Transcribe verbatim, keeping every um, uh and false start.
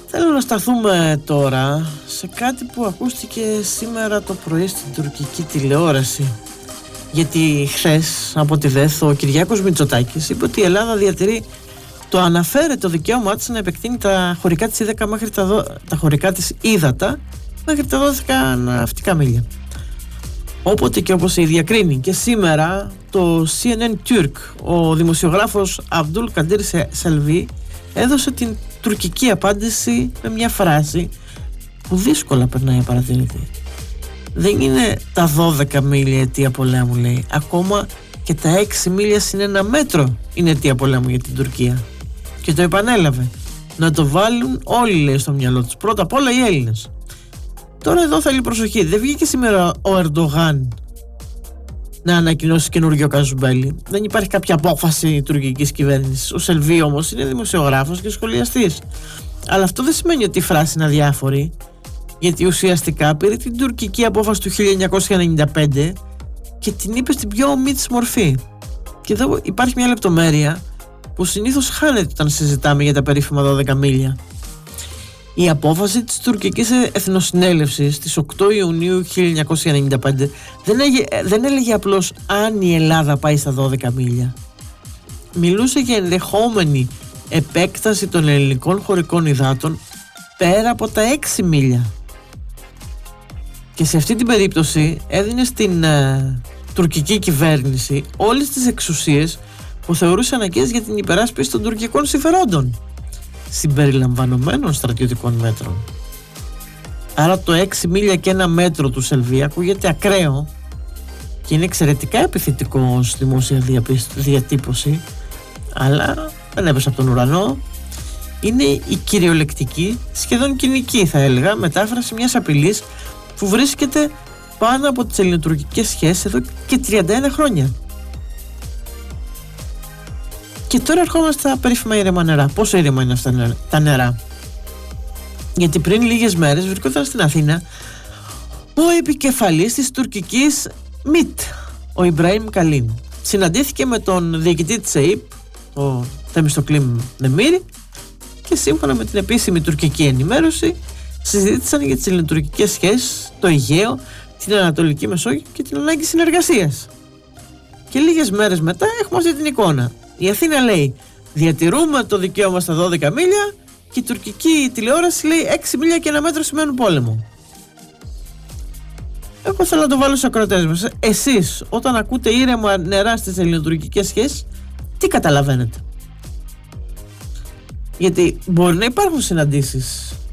Θέλω να σταθούμε τώρα σε κάτι που ακούστηκε σήμερα το πρωί στην τουρκική τηλεόραση. Γιατί χθες, από τη ΔΕΘ, ο Κυριάκος Μητσοτάκης είπε ότι η Ελλάδα διατηρεί το αναφέρετο δικαίωμά της να επεκτείνει τα χωρικά της ύδατα μέχρι τα, δο... τα χωρικά της ύδατα μέχρι τα δώδεκα ναυτικά μίλια. Όποτε και όπως η διακρίνει. Και σήμερα το σι εν εν Turk, ο δημοσιογράφος Abdul Kadir Selvi, έδωσε την τουρκική απάντηση με μια φράση που δύσκολα περνάει παρατηρητή. Δεν είναι τα δώδεκα μίλια αιτία πολέμου, λέει. Ακόμα και τα έξι μίλια συν ένα μέτρο είναι αιτία πολέμου για την Τουρκία. Και το επανέλαβε. Να το βάλουν όλοι, λέει, στο μυαλό τους. Πρώτα απ' όλα οι Έλληνες. Τώρα εδώ θέλει προσοχή. Δεν βγήκε σήμερα ο Ερντογάν να ανακοινώσει καινούργιο Καζουμπέλι. Δεν υπάρχει κάποια απόφαση τουρκικής κυβέρνησης. Ο Σελβί όμως είναι δημοσιογράφος και σχολιαστής. Αλλά αυτό δεν σημαίνει ότι η φράση είναι αδιάφορη, γιατί ουσιαστικά πήρε την τουρκική απόφαση του χίλια εννιακόσια ενενήντα πέντε και την είπε στην πιο ομή της μορφή. Και εδώ υπάρχει μια λεπτομέρεια που συνήθως χάνεται όταν συζητάμε για τα περίφημα δώδεκα μίλια. Η απόφαση της τουρκικής εθνοσυνέλευσης της οκτώ Ιουνίου χίλια εννιακόσια ενενήντα πέντε δεν, έγε, δεν έλεγε απλώς αν η Ελλάδα πάει στα δώδεκα μίλια. Μιλούσε για ενδεχόμενη επέκταση των ελληνικών χωρικών υδάτων πέρα από τα έξι μίλια. Και σε αυτή την περίπτωση έδινε στην ε, τουρκική κυβέρνηση όλες τις εξουσίες που θεωρούσε αναγκαίες για την υπεράσπιση των τουρκικών συμφερόντων, συμπεριλαμβανομένων στρατιωτικών μέτρων. Άρα το έξι μίλια και ένα μέτρο του Σελβί ακούγεται ακραίο και είναι εξαιρετικά επιθετικό ως δημόσια διατύπωση, αλλά δεν έπεσε από τον ουρανό. Είναι η κυριολεκτική, σχεδόν κοινική θα έλεγα, μετάφραση μιας απειλής που βρίσκεται πάνω από τις ελληνοτουρκικές σχέσεις εδώ και τριάντα ένα χρόνια. Και τώρα ερχόμαστε στα περίφημα ήρεμα νερά. Πόσο ήρεμα είναι αυτά τα νερά? Γιατί πριν λίγες μέρες βρισκόταν στην Αθήνα ο επικεφαλής της τουρκικής ΜΙΤ, ο Ιμπραήμ Καλίν. Συναντήθηκε με τον διοικητή της ΕΥΠ, ο Θεμιστοκλήμ Νεμήρη, και σύμφωνα με την επίσημη τουρκική ενημέρωση συζήτησαν για τις ελληνοτουρκικές σχέσεις, το Αιγαίο, την Ανατολική Μεσόγειο και την ανάγκη συνεργασίας. Και λίγες μέρες μετά έχουμε αυτή την εικόνα. Η Αθήνα λέει διατηρούμε το δικαίωμα στα δώδεκα μίλια και η τουρκική τηλεόραση λέει έξι μίλια και ένα μέτρο σημαίνουν πόλεμο. Εγώ θέλω να το βάλω στους ακροατές μας. Εσείς όταν ακούτε ήρεμα νερά στις ελληνοτουρκικές σχέσεις, τι καταλαβαίνετε? Γιατί μπορεί να υπάρχουν συναντήσεις